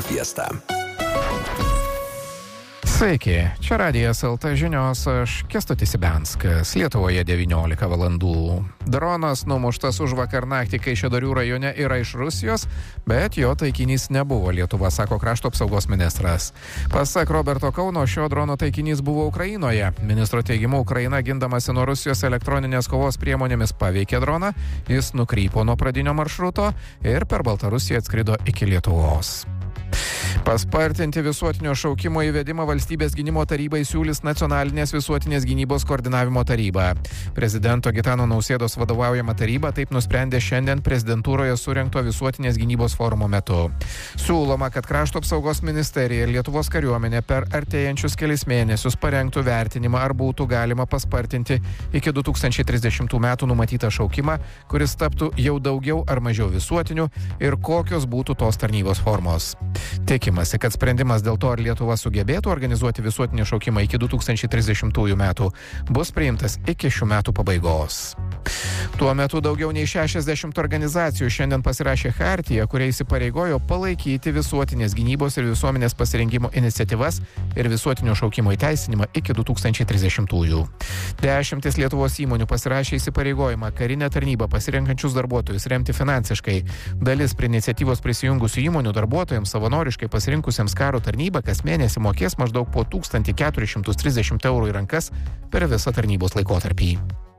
Fiesta. Sveiki, čia Radijas LT žinios, aš Kęstutis Ibianskas, Lietuvoje 19 valandų. Dronas numuštas užvakar naktį Kaišiadorių rajone yra iš Rusijos, bet jo taikinys nebuvo Lietuva, sako krašto apsaugos ministras. Pasak Roberto Kauno, šio drono taikinys buvo Ukrainoje. Ministro teigimu, Ukraina gindamasi nuo Rusijos elektroninės kovos priemonėmis paveikė droną, jis nukrypo nuo pradinio maršruto ir per Baltarusiją atskrido iki Lietuvos. Paspartinti visuotinio šaukimo įvedimą valstybės gynimo tarybai siūlys Nacionalinės visuotinės gynybos koordinavimo taryba. Prezidento Gitano Nausėdos vadovaujama taryba taip nusprendė šiandien prezidentūroje surengto visuotinės gynybos forumo metu. Siūloma, kad krašto apsaugos ministerija ir Lietuvos kariuomenė per artėjančius kelis mėnesius parengtų vertinimą, ar būtų galima paspartinti iki 2030 metų numatytą šaukimą, kuris taptų jau daugiau ar mažiau visuotiniu, ir kokios būtų tos tarnybos formos. Tikimasi, kad sprendimas dėl to, ar Lietuva sugebėtų organizuoti visuotinį šaukimą iki 2030 metų, bus priimtas iki šių metų pabaigos. Tuo metu daugiau nei 60 organizacijų šiandien pasirašė chartiją, kuria įsipareigojo palaikyti visuotinės gynybos ir visuomenės pasirinkimo iniciatyvas ir visuotinio šaukimo įteisinimą iki 2030-ųjų. Dešimtis Lietuvos įmonių pasirašė įsipareigojimą karinę tarnybą pasirenkančius darbuotojus remti finansiškai. Dalis prie iniciatyvos prisijungusių įmonių darbuotojams savanoriškai pasirinkusiems karo tarnybą kas mėnesį mokės maždaug po 1430 eurų į rankas per visą tarnybos laikotarpį.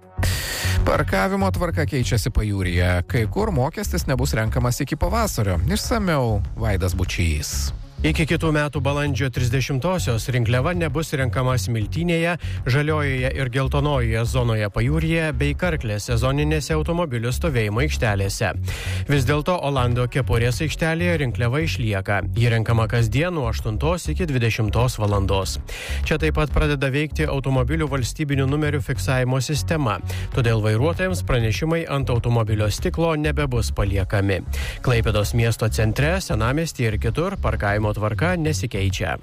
Parkavimo tvarka keičiasi pajūryje. Kai kur mokestis nebus renkamas iki pavasario. Išsamiau Vaidas Bučys. Iki kitų metų balandžio 30-osios rinkliava nebus renkama Smiltynėje, Žaliojoje ir Geltonojoje zonoje pajūryje bei Karklės sezoninėse automobilių stovėjimo aikštelėse. Vis dėlto Olando kepurės aikštelėje rinkliava išlieka. Ji renkama kasdien nuo 8 iki 20 valandos. Čia taip pat pradeda veikti automobilių valstybinių numerių fiksavimo sistema. Todėl vairuotojams pranešimai ant automobilio stiklo nebebus paliekami. Klaipėdos miesto centre, senamiestyje ir kitur parkavimo tvarka nesikeičia.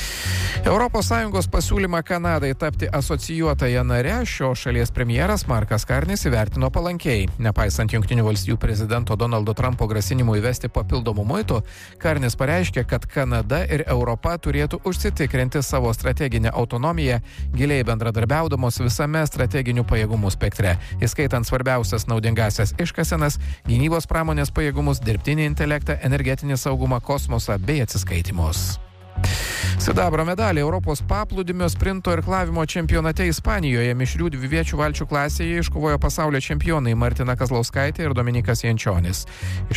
ES pasiūlymą Kanadai tapti asocijuotąją nare šios šalies premjeras Markas Karnis įvertino palankiai. Nepaisant Jungtinių valstijų prezidento Donaldo Trumpo grasinimų įvesti papildomų muitų, Karnis pareiškė, kad Kanada ir Europa turėtų užsitikrinti savo strateginę autonomiją, giliai bendradarbiaudamos visame strateginių pajėgumų spektre, įskaitant svarbiausias naudingasias iškasenas, gynybos pramonės pajėgumus, dirbtinį intelektą, energetinį saugumą, kosmosą bei atsiskaitimus. Sidabro medalį Europos paplūdimio sprinto irklavimo čempionate Ispanijoje mišrių dviviečių valčių klasėje iškovojo pasaulio čempionai Martina Kazlauskaitė ir Dominikas Jančionis.